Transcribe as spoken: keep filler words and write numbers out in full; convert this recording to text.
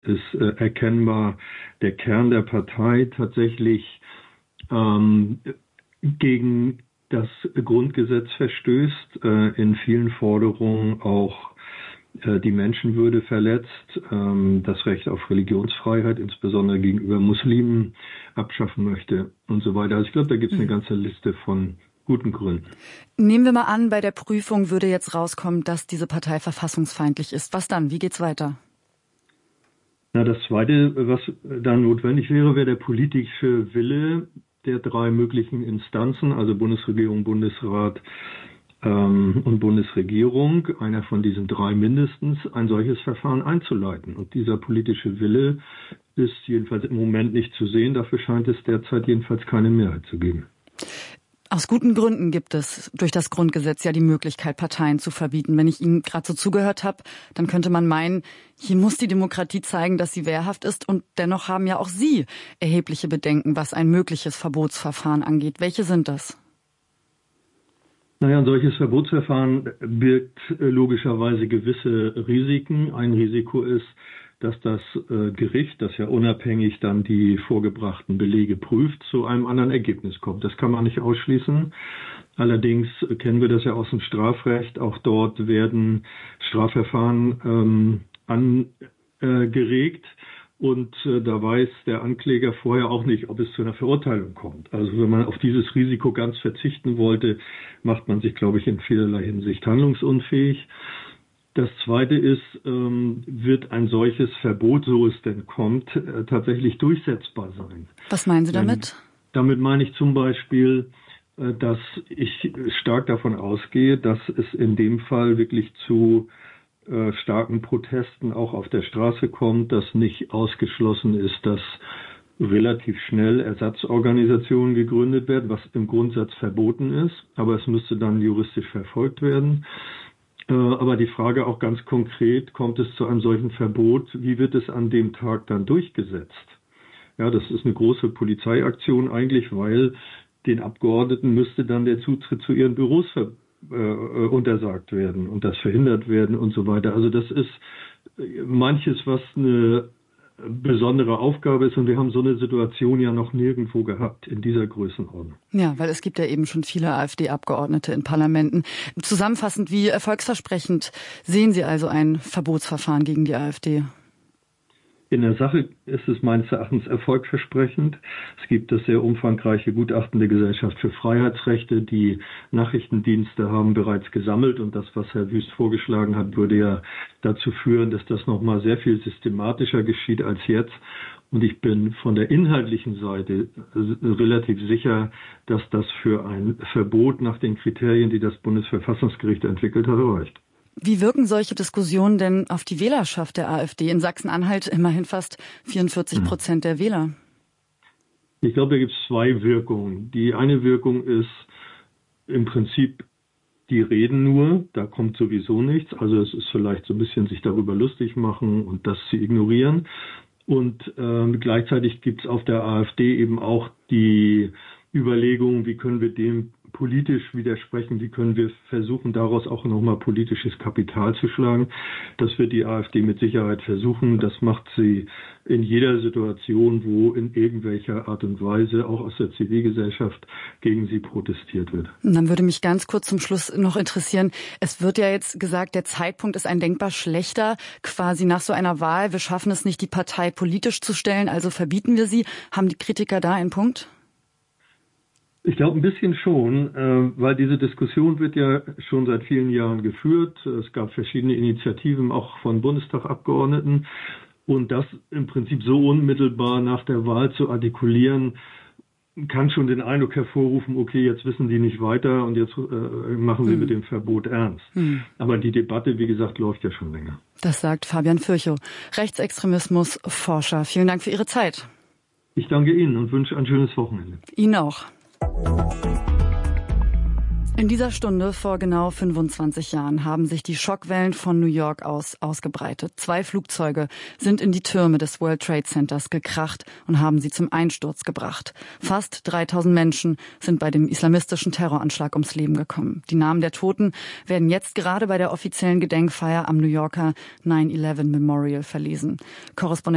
ist äh, erkennbar der Kern der Partei tatsächlich ähm, gegen das Grundgesetz verstößt, äh, in vielen Forderungen auch äh, die Menschenwürde verletzt, ähm, das Recht auf Religionsfreiheit, insbesondere gegenüber Muslimen, abschaffen möchte und so weiter. Also ich glaube, da gibt es eine ganze Liste von guten Gründen. Nehmen wir mal an, bei der Prüfung würde jetzt rauskommen, dass diese Partei verfassungsfeindlich ist. Was dann? Wie geht's weiter? Na, das Zweite, was dann notwendig wäre, wäre der politische Wille der drei möglichen Instanzen, also Bundesregierung, Bundesrat ähm, und Bundesregierung, einer von diesen drei mindestens, ein solches Verfahren einzuleiten. Und dieser politische Wille ist jedenfalls im Moment nicht zu sehen. Dafür scheint es derzeit jedenfalls keine Mehrheit zu geben. Aus guten Gründen gibt es durch das Grundgesetz ja die Möglichkeit, Parteien zu verbieten. Wenn ich Ihnen gerade so zugehört habe, dann könnte man meinen, hier muss die Demokratie zeigen, dass sie wehrhaft ist. Und dennoch haben ja auch Sie erhebliche Bedenken, was ein mögliches Verbotsverfahren angeht. Welche sind das? Naja, ein solches Verbotsverfahren birgt logischerweise gewisse Risiken. Ein Risiko ist, dass das äh, Gericht, das ja unabhängig dann die vorgebrachten Belege prüft, zu einem anderen Ergebnis kommt. Das kann man nicht ausschließen. Allerdings kennen wir das ja aus dem Strafrecht. Auch dort werden Strafverfahren ähm, angeregt. Und äh, da weiß der Ankläger vorher auch nicht, ob es zu einer Verurteilung kommt. Also wenn man auf dieses Risiko ganz verzichten wollte, macht man sich, glaube ich, in vielerlei Hinsicht handlungsunfähig. Das Zweite ist, ähm, wird ein solches Verbot, so es denn kommt, äh, tatsächlich durchsetzbar sein. Was meinen Sie damit? Ähm, damit meine ich zum Beispiel, äh, dass ich stark davon ausgehe, dass es in dem Fall wirklich zu äh, starken Protesten auch auf der Straße kommt, dass nicht ausgeschlossen ist, dass relativ schnell Ersatzorganisationen gegründet werden, was im Grundsatz verboten ist, aber es müsste dann juristisch verfolgt werden. Aber die Frage auch ganz konkret, kommt es zu einem solchen Verbot, wie wird es an dem Tag dann durchgesetzt? Ja, das ist eine große Polizeiaktion eigentlich, weil den Abgeordneten müsste dann der Zutritt zu ihren Büros ver- äh, untersagt werden und das verhindert werden und so weiter. Also das ist manches, was eine besondere Aufgabe ist und wir haben so eine Situation ja noch nirgendwo gehabt in dieser Größenordnung. Ja, weil es gibt ja eben schon viele AfD-Abgeordnete in Parlamenten. Zusammenfassend, wie erfolgsversprechend sehen Sie also ein Verbotsverfahren gegen die AfD? In der Sache ist es meines Erachtens erfolgversprechend. Es gibt das sehr umfangreiche Gutachten der Gesellschaft für Freiheitsrechte. Die Nachrichtendienste haben bereits gesammelt und das, was Herr Wüst vorgeschlagen hat, würde ja dazu führen, dass das nochmal sehr viel systematischer geschieht als jetzt. Und ich bin von der inhaltlichen Seite relativ sicher, dass das für ein Verbot nach den Kriterien, die das Bundesverfassungsgericht entwickelt hat, reicht. Wie wirken solche Diskussionen denn auf die Wählerschaft der AfD? In Sachsen-Anhalt immerhin fast vierundvierzig Prozent der Wähler. Ich glaube, da gibt es zwei Wirkungen. Die eine Wirkung ist im Prinzip, die reden nur, da kommt sowieso nichts. Also es ist vielleicht so ein bisschen sich darüber lustig machen und das zu ignorieren. Und äh, gleichzeitig gibt es auf der AfD eben auch die Überlegung, wie können wir dem politisch widersprechen, wie können wir versuchen, daraus auch nochmal politisches Kapital zu schlagen. Das wird die AfD mit Sicherheit versuchen. Das macht sie in jeder Situation, wo in irgendwelcher Art und Weise auch aus der Zivilgesellschaft gegen sie protestiert wird. Und dann würde mich ganz kurz zum Schluss noch interessieren, es wird ja jetzt gesagt, der Zeitpunkt ist ein denkbar schlechter, quasi nach so einer Wahl. Wir schaffen es nicht, die Partei politisch zu stellen, also verbieten wir sie. Haben die Kritiker da einen Punkt? Ich glaube ein bisschen schon, äh, weil diese Diskussion wird ja schon seit vielen Jahren geführt. Es gab verschiedene Initiativen auch von Bundestagabgeordneten und das im Prinzip so unmittelbar nach der Wahl zu artikulieren, kann schon den Eindruck hervorrufen, okay, jetzt wissen die nicht weiter und jetzt äh, machen sie hm. mit dem Verbot ernst. Hm. Aber die Debatte, wie gesagt, läuft ja schon länger. Das sagt Fabian Virchow, Rechtsextremismusforscher. Vielen Dank für Ihre Zeit. Ich danke Ihnen und wünsche ein schönes Wochenende. Ihnen auch. In dieser Stunde vor genau fünfundzwanzig Jahren haben sich die Schockwellen von New York aus ausgebreitet. Zwei Flugzeuge sind in die Türme des World Trade Centers gekracht und haben sie zum Einsturz gebracht. Fast dreitausend Menschen sind bei dem islamistischen Terroranschlag ums Leben gekommen. Die Namen der Toten werden jetzt gerade bei der offiziellen Gedenkfeier am New Yorker nine eleven Memorial verlesen. Korrespondent